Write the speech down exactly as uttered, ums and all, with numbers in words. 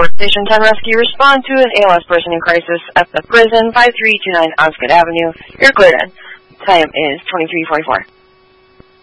four, Station ten Rescue, respond to an A L S person in crisis at the prison, five three two nine Osgood Avenue. You're cleared in. Time is twenty-three forty-four.